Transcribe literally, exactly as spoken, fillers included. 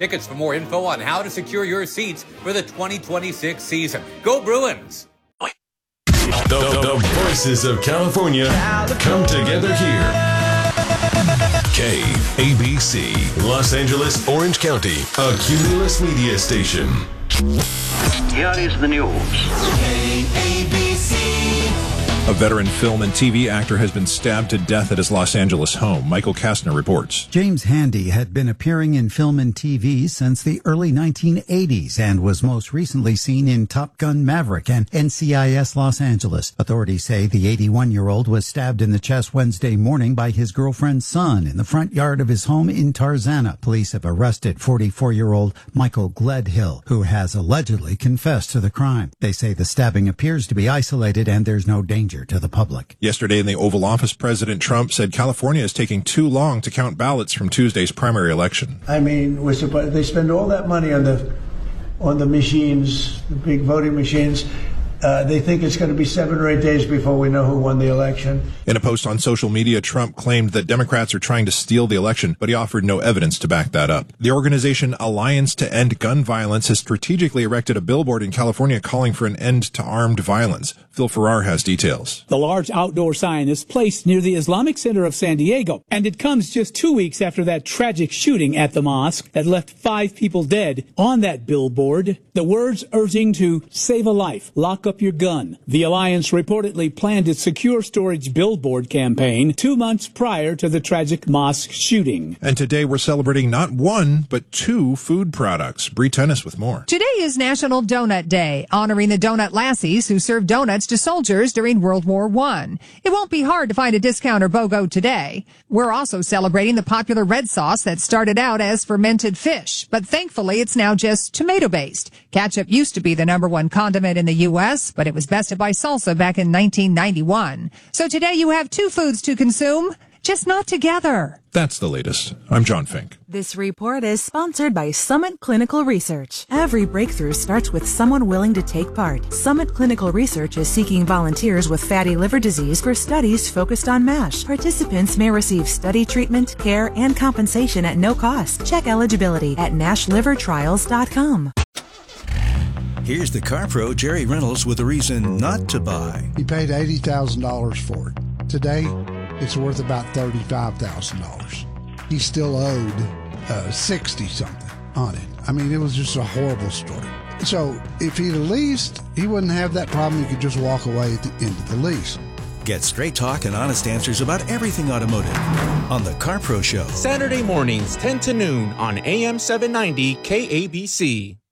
tickets for more info on how to secure your seats for the twenty twenty-six season. Go Bruins! The, the, the voices of California come together here. K A B C, Los Angeles, Orange County, a Cumulus media station. Here is the news. K A B C. A veteran film and T V actor has been stabbed to death at his Los Angeles home. Michael Kastner reports. James Handy had been appearing in film and T V since the early nineteen eighties and was most recently seen in Top Gun Maverick and N C I S Los Angeles. Authorities say the eighty-one-year-old was stabbed in the chest Wednesday morning by his girlfriend's son in the front yard of his home in Tarzana. Police have arrested forty-four-year-old Michael Gledhill, who has allegedly confessed to the crime. They say the stabbing appears to be isolated and there's no danger to the public. Yesterday in the Oval Office, President Trump said California is taking too long to count ballots from Tuesday's primary election. I mean, we're supposed, they spend all that money on the on the machines, the big voting machines. Uh, they think it's going to be seven or eight days before we know who won the election. In a post on social media, Trump claimed that Democrats are trying to steal the election, but he offered no evidence to back that up. The organization Alliance to End Gun Violence has strategically erected a billboard in California calling for an end to armed violence. Phil Farrar has details. The large outdoor sign is placed near the Islamic Center of San Diego, and it comes just two weeks after that tragic shooting at the mosque that left five people dead. On that billboard, the words urging to save a life, lock up your gun. The Alliance reportedly planned its secure storage billboard campaign two months prior to the tragic mosque shooting. And today we're celebrating not one, but two food products. Bree Tennis with more. Today is National Donut Day, honoring the donut lassies who served donuts to soldiers during World War One. It won't be hard to find a discount or BOGO today. We're also celebrating the popular red sauce that started out as fermented fish, but thankfully it's now just tomato-based. Ketchup used to be the number one condiment in the U S, but it was bested by salsa back in nineteen ninety-one. So today you have two foods to consume, just not together. That's the latest. I'm John Fink. This report is sponsored by Summit Clinical Research. Every breakthrough starts with someone willing to take part. Summit Clinical Research is seeking volunteers with fatty liver disease for studies focused on MASH. Participants may receive study treatment, care, and compensation at no cost. Check eligibility at nash liver trials dot com. Here's the car pro, Jerry Reynolds, with a reason not to buy. He paid eighty thousand dollars for it. Today, it's worth about thirty-five thousand dollars. He still owed uh, sixty something on it. I mean, it was just a horrible story. So if he'd leased, he wouldn't have that problem. He could just walk away at the end of the lease. Get straight talk and honest answers about everything automotive on the Car Pro Show. Saturday mornings, ten to noon on A M seven ninety K A B C.